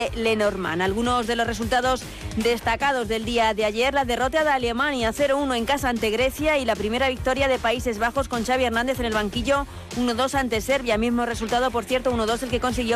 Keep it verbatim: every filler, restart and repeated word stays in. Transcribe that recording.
Lenormand. Algunos de los resultados destacados del día de ayer: la derrota de Alemania cero uno en casa ante Grecia y la primera victoria de Países Bajos con Xavi Hernández en el banquillo uno dos ante Serbia. Mismo resultado, por cierto, uno dos el que consiguió